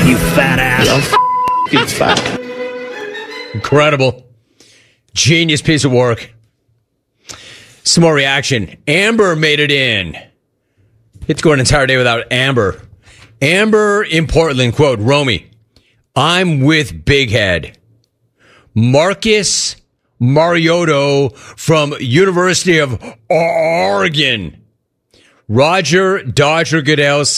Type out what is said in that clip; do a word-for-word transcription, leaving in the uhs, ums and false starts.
you fat ass. Yeah, it's fat. Incredible. Genius piece of work. Some more reaction. Amber made it in. It's going an entire day without Amber. Amber in Portland, quote, Romy, I'm with Big Head. Marcus Mariotto from University of Oregon. Roger Dodger Goodell